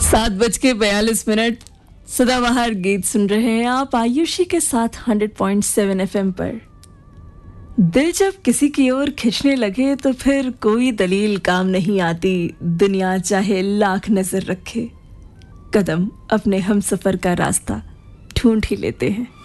7:42 सदाबहार गीत सुन रहे हैं आप आयुषी के साथ 100.7 FM पर। दिल जब किसी की ओर खिंचने लगे तो फिर कोई दलील काम नहीं आती, दुनिया चाहे लाख नजर रखे, कदम अपने हमसफर का रास्ता ढूंढ ही लेते हैं।